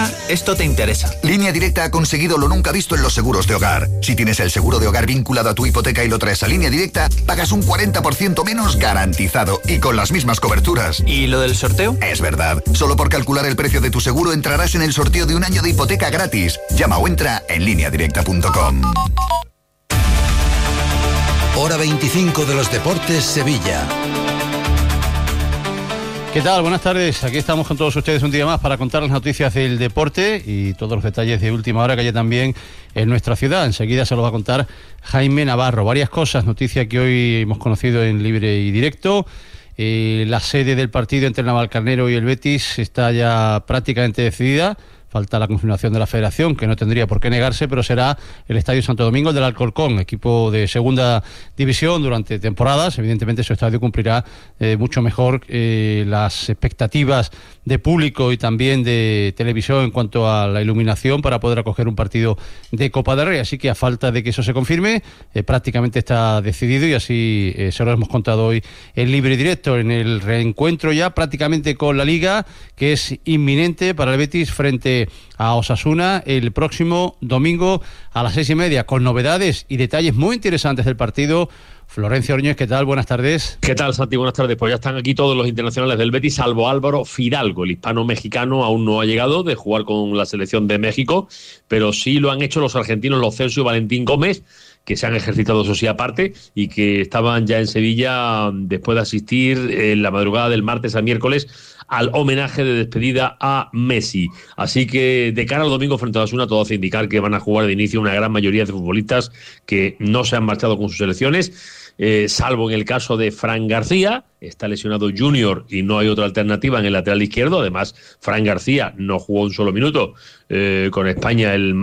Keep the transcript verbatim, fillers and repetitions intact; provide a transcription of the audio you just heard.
Directa, esto te interesa. Línea Directa ha conseguido lo nunca visto en los seguros de hogar. Si tienes el seguro de hogar vinculado a tu hipoteca y lo traes a Línea Directa, pagas un cuarenta por ciento menos garantizado y con las mismas coberturas. ¿Y lo del sorteo? Es verdad. Solo por calcular el precio de tu seguro entrarás en el sorteo de un año de hipoteca gratis. Llama o entra en línea directa punto com. Hora veinticinco de los Deportes, Sevilla. ¿Qué tal? Buenas tardes. Aquí estamos con todos ustedes un día más para contar las noticias del deporte y todos los detalles de última hora que hay también en nuestra ciudad. Enseguida se los va a contar Jaime Navarro. Varias cosas, noticia que hoy hemos conocido en Libre y Directo. Eh, la sede del partido entre Navalcarnero y el Betis está ya prácticamente decidida. Falta la confirmación de la Federación, que no tendría por qué negarse, pero será el Estadio Santo Domingo del Alcorcón, equipo de segunda división durante temporadas. Evidentemente, su estadio cumplirá eh, mucho mejor eh, las expectativas de público y también de televisión en cuanto a la iluminación para poder acoger un partido de Copa del Rey. Así que a falta de que eso se confirme, eh, prácticamente está decidido y así eh, se lo hemos contado hoy en Libre y Directo, en el reencuentro ya prácticamente con la Liga, que es inminente para el Betis frente a Osasuna el próximo domingo a las seis y media, con novedades y detalles muy interesantes del partido. Florencio Orñez, ¿qué tal? Buenas tardes. ¿Qué tal, Santi? Buenas tardes. Pues ya están aquí todos los internacionales del Betis, salvo Álvaro Fidalgo, el hispano-mexicano, aún no ha llegado de jugar con la selección de México, pero sí lo han hecho los argentinos, los Celso y Valentín Gómez, que se han ejercitado, eso sí, aparte, y que estaban ya en Sevilla después de asistir en la madrugada del martes al miércoles al homenaje de despedida a Messi. Así que de cara al domingo frente a Osasuna, todo hace indicar que van a jugar de inicio una gran mayoría de futbolistas que no se han marchado con sus selecciones, eh, salvo en el caso de Fran García. Está lesionado Junior y no hay otra alternativa en el lateral izquierdo. Además, Fran García no jugó un solo minuto eh, con España el